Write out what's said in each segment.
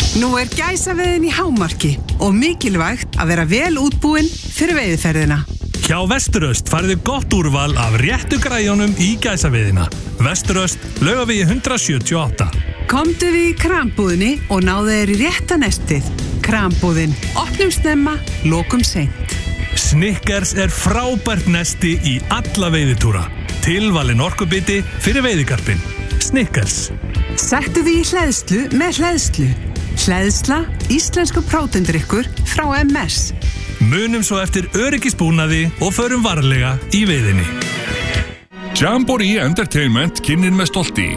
Nú gæsaveiðin í hámarki og mikilvægt að vera vel útbúin fyrir veiðiferðina. Hjá Vesturöst farðu gott úrval af réttu græjunum í gæsaveiðina. Vesturöst, Laugavegi 178. Komdu við í krambúðinni og náðu þér í rétta nestið. Krambúðin, opnum snemma, lokum seint. Snickers frábært nesti í alla veiðitúra. Tilvalin orkubiti fyrir veiðikarpin. Snickers. Settu því í hleðslu með hleðslu. Hleðsla, íslensku prótendrykkur frá MS. Munum svo eftir öryggisbúnaði og förum varlega í veiðinni. Jamboree Entertainment kynnir með stolti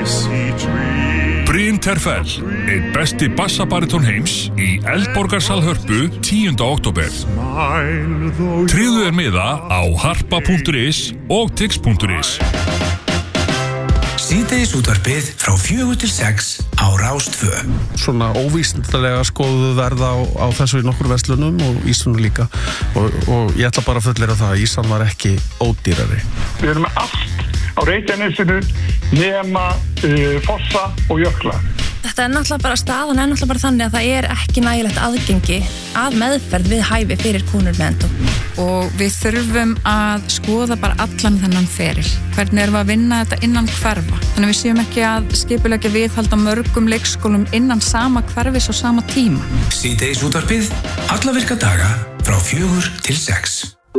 Bryn Terfell, einn besti bassabariton heims í Eldborgarsal Hörpu 10. október. Tryggðu miða á harpa.is og tix.is. Síðdegisútvarpið frá 4 til 6 á Rás 2. Svona óvísindalega skoðuðu verð á þessu í nokkur verslunum og ísunu líka og ég ætla bara að fullera það að ísan var ekki ódýrari. Við erum með allt á Reykjanesinu nema fossa og jökla. Þetta náttúrulega bara staðan náttúrulega bara þannig að það ekki nægilegt aðgengi að meðferð við hæfi fyrir konur með endóm. Og við þurfum að skoða bara allan þennan feril. Hvernig erum við að vinna þetta innan hverfa? Þannig við séum ekki að skipuleggja viðhald á mörgum leikskólum innan sama hverfis á sama tíma. Síðdegisútvarpið, alla virka daga frá 4 til 6.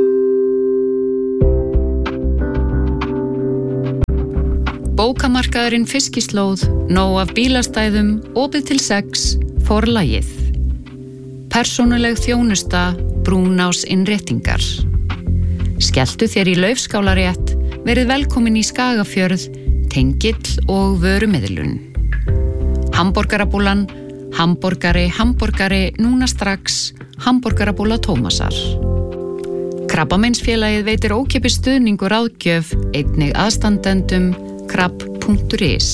Bókamarkaðurinn Fiskislóð, nóg af bílastæðum, opið til 6, Forlagið. Persónuleg þjónusta, Brúnás innréttingar. Skelltu þér í Laufskálarétt, verið velkomin í Skagafjörð, Tengill og vörumiðlun. Hamborgarabúlan, hamborgari, núna strax, hamborgarabúla Tómasar. Krabbameinsfélagið veitir ókeypis stuðning og ráðgjöf, einnig aðstandendum, krabb.is.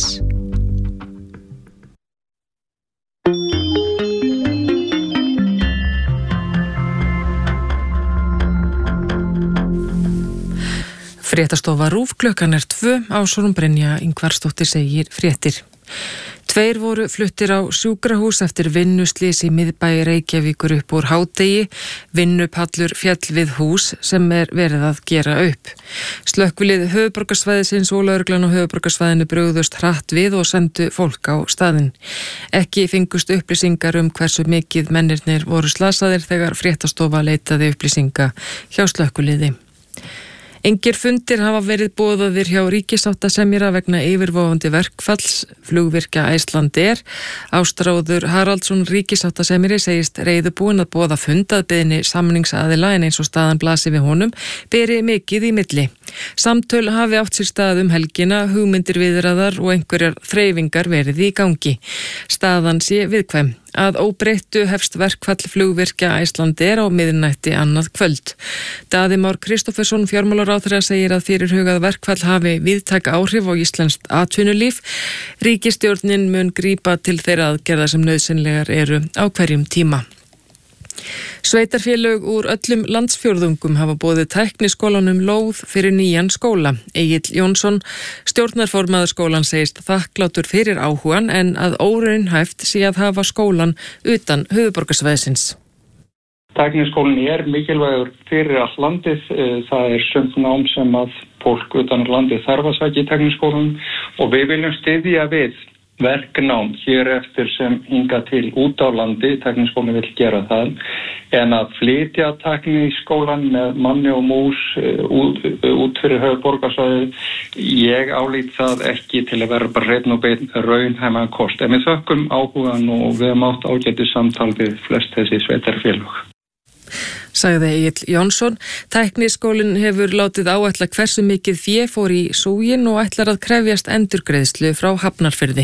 Fréttastofa RÚV, klukkan 2, Ásrún Brynja Ingvarsdóttir segir fréttir. 2 voru fluttir á sjúkrahús eftir vinnuslys í miðbæ Reykjavíkur upp úr hádegi. Vinnupallur féll við hús sem verið að gera upp. Slökkvilið höfuðborgarsvæðisins og lögreglan á höfuðborgarsvæðinu brugðust hratt við og sendu fólk á staðinn. Ekki fengust upplýsingar hversu mikið mennirnir voru slasaðir þegar fréttastofa leitaði upplýsinga hjá slökkviliði. Engir fundir hafa verið boðaðir hjá ríkissáttasemjara vegna yfirvofandi verkfalls flugvirkja Icelandair. Ástráður Haraldsson ríkissáttasemjari segist reiðubúinn að boða fund að beiðni samningsaðila en eins og staðan blasi við honum beri mikið í milli. Samtöl hafi átt sér stað helgina, hugmyndir viðraðar og einhverjar þreifingar verið í gangi. Staðan sé viðkvæm. Að óbreyttu hefst verkfall flugvirkja Icelandair á miðnætti annað kvöld. Daði Már Kristófersson fjármálaráðherra segir að fyrirhugað verkfall hafi víðtæk áhrif á íslenskt atvinnulíf. Ríkisstjórnin mun grípa til þeirra aðgerða sem nauðsynlegar eru á hverjum tíma. Sveitarfélög úr öllum landsfjórðungum hafa boðið tækniskólanum lóð fyrir nýjan skóla. Egill Jónsson, stjórnarformaður skólan, segist þakklátur fyrir áhugan en að óraunhæft sé að hafa skólan utan höfuðborgarsvæðisins. Tækniskólinn mikilvægur fyrir allt landið. Það sumt nám sem að fólk utan landið þarf að sækja í tækniskólanum og við viljum styðja við verknám hér eftir sem hinga til út á landi, tækniskólinn vill gera það, en að flytja tækniskólan með manni og mús út fyrir höfuðborgarsvæðið, ég álít það ekki til að vera bara hreinn og beinn raunhæfan kost. En við þökkum áhugan og við höfum átt ágætis samtal við flest þessi sveitarfélög. Sagði Egill Jónsson. Tækniskólinn hefur látið áætla hversu mikið fé fór í súginn og ætlar að krefjast endurgreiðslu frá Hafnarfirði.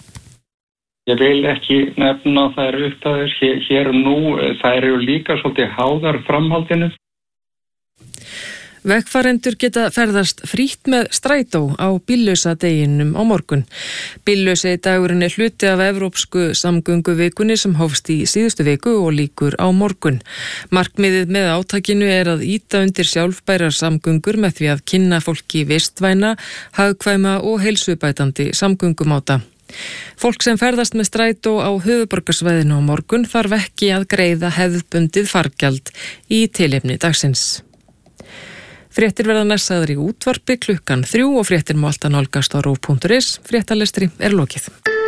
Ég vil ekki nefna þær upphæðir hér nú, þær eru líka svolítið háðar framhaldinu. Vegfarendur geta ferðast frítt með strætó á bíllausa deginum á morgun. Bíllausi dagurinn hluti af evrópsku samgönguvikunni sem hófst í síðustu viku og lýkur á morgun. Markmiðið með átakinu að ýta undir sjálfbærar samgöngur með því að kynna fólki vistvæna, hagkvæma og heilsubætandi samgöngumáta. Fólk sem ferðast með strætó á höfuðborgarsvæðinu á morgun þarf ekki að greiða hefðbundið fargjald í tilefni dagsins. Fréttir verða næssaður í útvarpi klukkan 3 og fréttir má alltaf nálgast á rúv.is. Fréttalestri er lokið.